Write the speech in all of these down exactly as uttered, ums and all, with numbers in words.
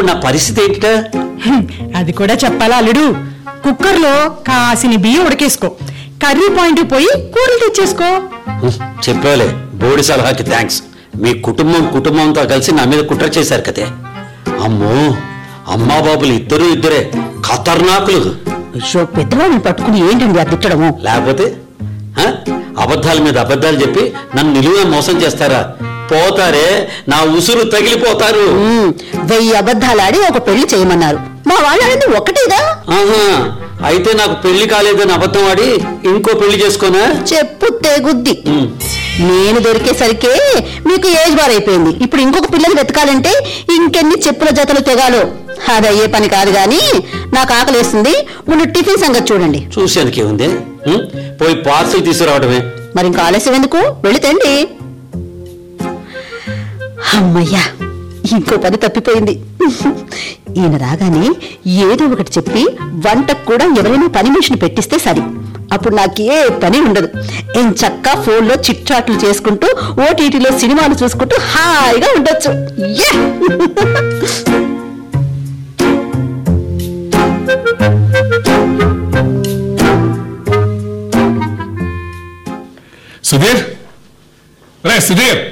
నా పరిస్థితి ఏంట? అది కూడా చెప్పాలా అల్లుడు? కుక్కర్లో కాసిని బియ్యం ఉడకేసుకో, కర్రీ పాయింట్ పోయి కూరలు తెచ్చేసుకో. చెప్పాలే, బోడి సలహాకి థ్యాంక్స్. మీ కుటుంబం కుటుంబంతో కలిసి నా మీద కుట్ర చేశారు కదే. అమ్మో, అమ్మా బాబులు ఇద్దరు ఇద్దరే ఖతర్నాకులు. అయ్యో, పెద్దవాళ్ళని పట్టుకుని ఏంటండి అది తిట్టడము? లేకపోతే అబద్ధాల మీద అబద్ధాలు చెప్పి నన్ను నిలువుగా మోసం చేస్తారా? పోతారే, నా ఉసురు తగిలిపోతారు. వెయ్యి అబద్ధాలాడి ఒక పెళ్లి చేయమన్నారు, మా వాళ్ళు అనేది ఒకటేగా. ఆహా, అయితే నాకు పెళ్లి కాలేదని అబద్ధం ఆడి ఇంకో పెళ్లి చేసుకోనా? చెప్పు తెగుద్ది. నేను దొరికేసరికే మీకు ఏజ్ బార్ అయిపోయింది. ఇప్పుడు ఇంకొక పిల్లలు వెతకాలంటే ఇంకెన్ని చెప్పుల జతలు తెగాలో. అది అయ్యే పని కాదు గాని నాకు ఆకలేస్తుంది. ముందు టిఫిన్ సంగతి చూడండి. చూసేందుకే ఉంది, పోయి పార్సల్ తీసుకురావడమే. మరి ఇంకా ఆలస్యం ఎందుకు, వెళితండి. అమ్మయ్యా, ఇంకో పని తప్పిపోయింది. ఈయన రాగానే ఏదో ఒకటి చెప్పి వంటకు కూడా ఎవరైనా పని మిషన్ పెట్టిస్తే సరి. అప్పుడు నాకే పని ఉండదు. ఏం చక్కా ఫోన్లో చిట్ చాట్లు చేసుకుంటూ ఓటీటీలో సినిమాలు చూసుకుంటూ హాయిగా ఉండొచ్చు. సుధీర్, రే సుధీర్.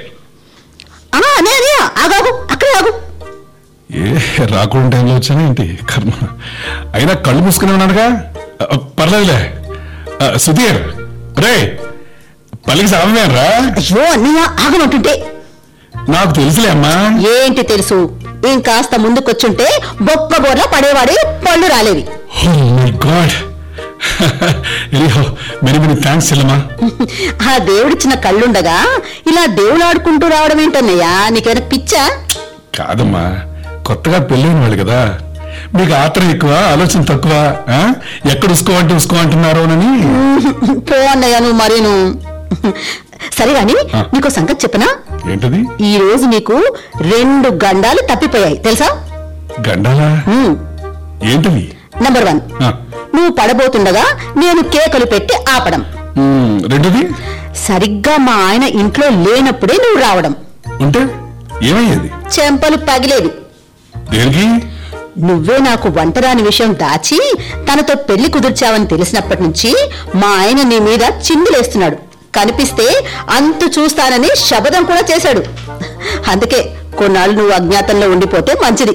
ఆగాగు, అక్కడే ఆగు. ఏ రాకుండా టైంలో వచ్చానా ఏంటి కర్మ? అయినా కళ్ళు మూసుకుని ఉన్నానుగా, పర్లేదులే. సుధీర్, రే పలికి సామేనరా? అయ్యో అన్నయ్య, ఆగమంటుంటే. నాకు తెలుసులే అమ్మా. ఏంటి తెలుసు? ఇంకాస్త ముందుకొచ్చుంటే బొక్క బోర్లా పడేవాడే, పళ్ళు రాలేవి. మెనీ మెనీ థ్యాంక్స్ చెల్లమ్మా. ఆ దేవుడిచ్చిన కళ్ళుండగా ఇలా దేవుడు ఆడుకుంటూ రావడం ఏంటన్నయ్యా? నీకేమైనా పిచ్చా? కాదమ్మా, కొత్తగా పెళ్ళైన వాళ్ళు కదా, మీకు ఆత్రం ఎక్కువ, ఆలోచన తక్కువ. ఎక్కడ ఉసుకోమంటే ఉసుకో అంటున్నారోనని. పో అన్నయ్య నువ్వు మరీను. సరే గాని నీకో సంగతి చెప్పనా? ఏంటది? ఈ రోజు నీకు రెండు గండాలు తప్పిపోయాయి తెలుసా? గండాలా? ఏంటది? నంబర్ వన్, నువ్వు పడబోతుండగా నేను కేకలు పెట్టి ఆపడం. రెండోది, సరిగ్గా మా ఆయన ఇంట్లో లేనప్పుడే నువ్వు రావడం. అంటే ఏమయ్యేది? చెంపలు పగిలేవి. దేనికి? నువ్వే నాకు వంటరాని విషయం దాచి తనతో పెళ్లి కుదుర్చావని తెలిసినప్పటి నుంచి మా ఆయన నీ మీద చిందులేస్తున్నాడు. కనిపిస్తే అంతు చూస్తానని శబదం కూడా చేశాడు. అందుకే కొన్నాళ్ళు నువ్వు అజ్ఞాతంలో ఉండిపోతే మంచిది.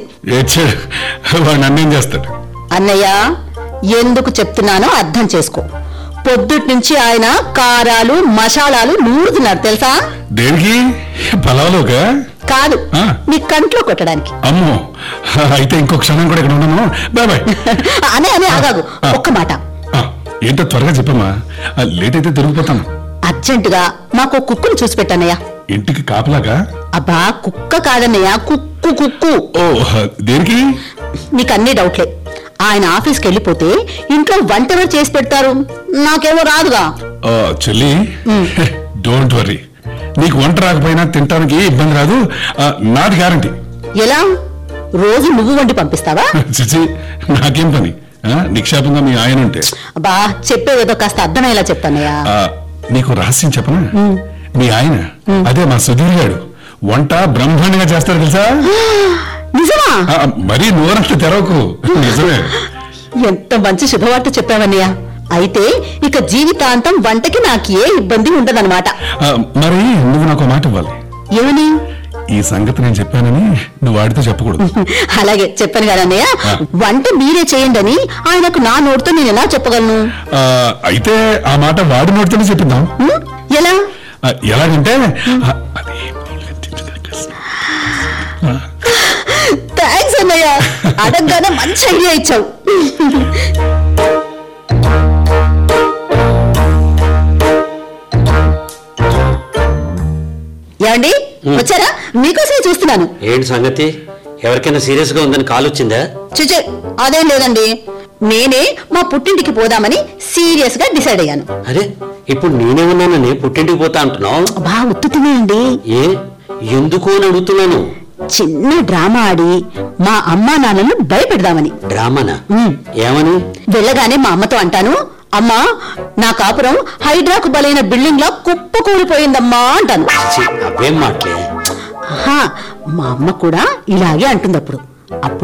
నన్నేం చేస్తాడు? అన్నయ్య, ఎందుకు చెప్తున్నానో అర్థం చేసుకో. పొద్దుటి నుంచి ఆయన కారాలు మసాలాలు నూరుతున్నారు తెలుసా? దేనికి? పొలంలోగా? కాదు, నీ కంట్లో కొట్టడానికి. అమ్మో, అయితే ఇంకో క్షణం కూడా ఇక్కడ ఉన్నాను. Bye bye. అనే అనే ఆగాగు, ఒక్క మాట. ఏంటో త్వరగా చెప్పమ్మా, లేట్ అయితే తిరిగిపోతాను. అర్జెంటుగా మాకు కుక్కును చూసి పెట్టన్నయ్యా. ఇంటికి కాపలాగా? అబ్బా, కుక్క కాదన్నయ్య, కుక్కు కుక్కు. ఓ, దేనికి? నీకన్నీ డౌట్లే. ఆయన ఆఫీస్కి వెళ్ళిపోతే ఇంట్లో వంట ఎవరు చేసి పెడతారు? నాకేమో రాదుగా. చెల్లి, డోంట్ వరీ, నీకు వంట రాకపోయినా తినడానికి ఇబ్బంది రాదు, నాది గ్యారంటీ. ఎలా? రోజు నువ్వు వండి పంపిస్తావా? చిచి, నాకేం పని, నిక్షేపంగా మీ ఆయన ఉంటే. అబ్బా, చెప్పేదో కాస్త అర్థమయ్యేలా చెప్తానయ్యా. నీకు రహస్యం చెప్పనా? మీ ఆయన, అదే మా సుధీర్ గారు, వంట బ్రహ్మాండంగా చేస్తారు తెలుసా? నిజమా? మరీ నోరంత తెరవకు, నిజమే. ఎంత మంచి శుభవార్త చెప్పావన్నయ్య. అయితే ఇక జీవితాంతం వంటకి నాకు ఏ ఇబ్బంది ఉండదన్నమాట. మరి నువ్వు నాకు మాట ఇవ్వాలి. ఏమని? ఈ సంగతి నేను చెప్పానని నువ్వు వాడితో చెప్పకూడదు. అలాగే చెప్పాను కదా అన్నయ్య. వంట మీరే చేయండి అని ఆయనకు నా నోటితో నేను ఎలా చెప్పగలను? అయితే ఆ మాట వాడి నోటితోనే చెప్పిద్దాం. ఎలా? ఎలాగంటే, థ్యాంక్స్ అన్నయ్య, అడగగానే మంచి ఐడియా ఇచ్చావు. ఏమండి, వచ్చారా? మీకోసమే చూస్తున్నాను. ఏంటి సంగతి? ఎవరికైనా సీరియస్ గా ఉందని కాల్ వచ్చిందా? చూచే, అదేం లేదండి. నేనే మా పుట్టింటికి పోదామని సీరియస్ గా డిసైడ్ అయ్యాను. అరే, ఇప్పుడు నేనేమన్నానని పుట్టింటికి పోతా అంటున్నావు? బా ఉత్తుతూనే అండి. ఏ, ఎందుకు అని అడుగుతున్నాను. చిన్న డ్రామా ఆడి మా అమ్మా నాన్నను భయపెడదామని. డ్రామానా? ఏమని? వెళ్ళగానే మా అమ్మతో అంటాను, అమ్మా నా కాపురం హైడ్రాకు బలైన బిల్డింగ్ లా కుప్ప కూలిపోయిందమ్మా అంటాను. అవేం మాటలే. మా అమ్మ కూడా ఇలాగే అంటుంది. అప్పుడు అప్పుడు